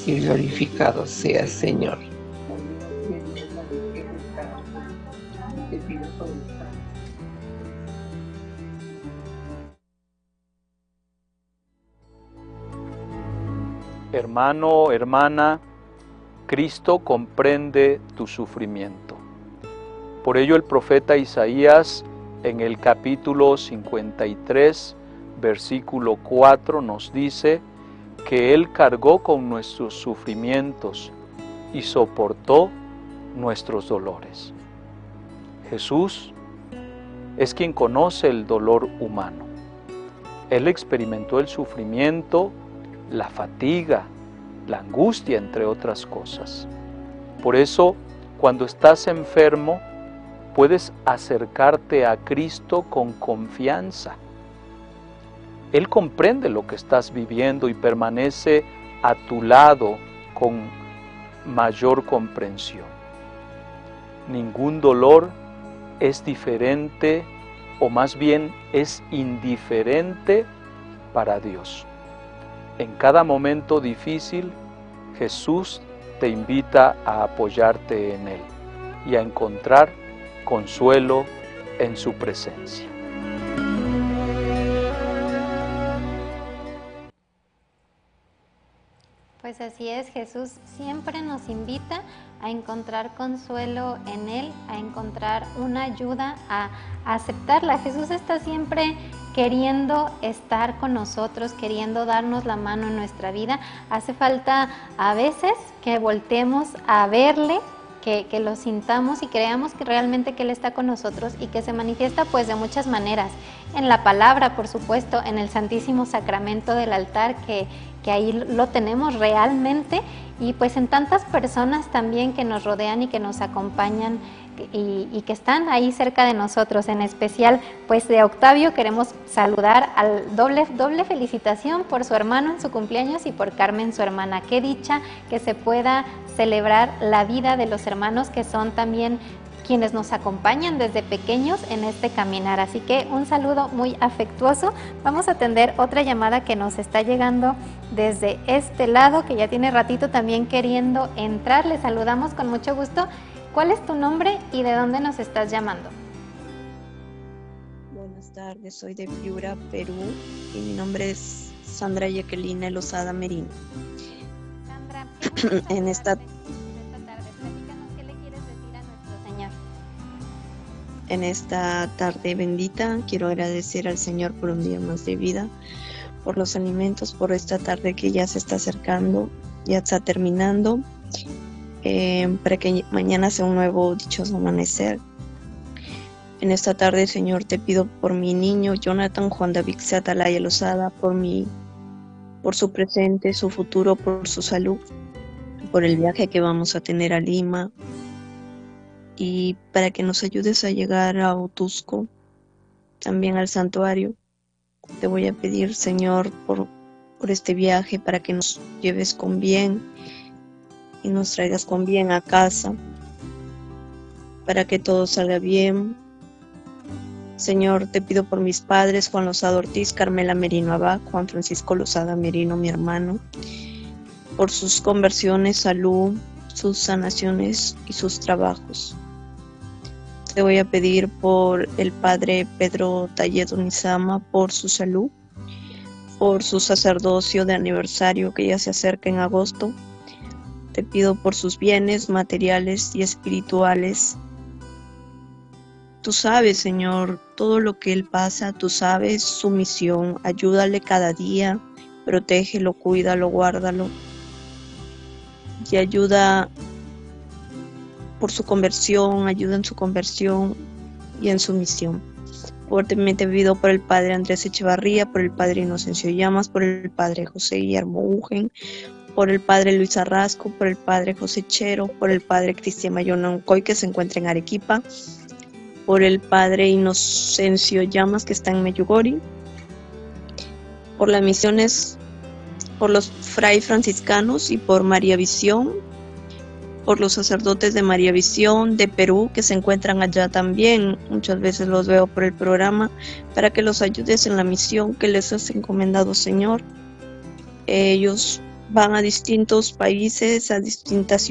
y glorificado seas, Señor. Hermano, hermana, Cristo comprende tu sufrimiento. Por ello el profeta Isaías en el capítulo 53, versículo 4 nos dice que Él cargó con nuestros sufrimientos y soportó nuestros dolores. Jesús es quien conoce el dolor humano. Él experimentó el sufrimiento, la fatiga, la angustia, entre otras cosas. Por eso, cuando estás enfermo, puedes acercarte a Cristo con confianza. Él comprende lo que estás viviendo y permanece a tu lado con mayor comprensión. Ningún dolor es diferente, o más bien es indiferente para Dios. En cada momento difícil, Jesús te invita a apoyarte en Él y a encontrar consuelo en su presencia. Pues así es, Jesús siempre nos invita a encontrar consuelo en Él, a encontrar una ayuda, a aceptarla. Jesús está siempre queriendo estar con nosotros, queriendo darnos la mano en nuestra vida. Hace falta a veces que volteemos a verle, que lo sintamos y creamos que realmente que Él está con nosotros y que se manifiesta pues de muchas maneras. En la palabra, por supuesto, en el Santísimo Sacramento del altar, que ahí lo tenemos realmente, y pues en tantas personas también que nos rodean y que nos acompañan y que están ahí cerca de nosotros. En especial pues de Octavio queremos saludar al doble felicitación por su hermano en su cumpleaños y por Carmen, su hermana. Qué dicha que se pueda celebrar la vida de los hermanos, que son también quienes nos acompañan desde pequeños en este caminar. Así que un saludo muy afectuoso. Vamos a atender otra llamada que nos está llegando desde este lado, que ya tiene ratito también queriendo entrar. Le saludamos con mucho gusto. ¿Cuál es tu nombre y de dónde nos estás llamando? Buenas tardes, soy de Piura, Perú, y mi nombre es Sandra Jacqueline Lozada Merino. Sandra, en esta tarde, platícanos qué le quieres decir a nuestro Señor. En esta tarde bendita quiero agradecer al Señor por un día más de vida, por los alimentos, por esta tarde que ya se está acercando, ya está terminando, para que mañana sea un nuevo dichoso amanecer. En esta tarde, Señor, te pido por mi niño Jonathan Juan David Atalaya Lozada, por su presente, su futuro, por su salud, por el viaje que vamos a tener a Lima, y para que nos ayudes a llegar a Otusco, también al santuario. Te voy a pedir, Señor, por este viaje, para que nos lleves con bien y nos traigas con bien a casa, para que todo salga bien. Señor, te pido por mis padres, Juan Lozada Ortiz, Carmela Merino Abad, Juan Francisco Lozada Merino, mi hermano, por sus conversiones, salud, sus sanaciones y sus trabajos. Te voy a pedir por el padre Pedro Talledo Nizama, por su salud, por su sacerdocio de aniversario que ya se acerca en agosto. Te pido por sus bienes materiales y espirituales. Tú sabes, Señor, todo lo que él pasa, tú sabes su misión. Ayúdale cada día, protégelo, cuídalo, guárdalo. Y ayuda por su conversión, ayuda en su conversión y en su misión. Fuertemente pido por el padre Andrés Echevarría, por el padre Inocencio Llamas, por el padre José Guillermo Ugen, por el padre Luis Arrasco, por el padre José Chero, por el padre Cristian Mayononcoy, que se encuentra en Arequipa, por el padre Inocencio Llamas, que está en Meyugori, por las misiones, por los fray franciscanos y por María Visión, por los sacerdotes de María Visión de Perú, que se encuentran allá también. Muchas veces los veo por el programa, para que los ayudes en la misión que les has encomendado, Señor. Ellos van a distintos países, a distintas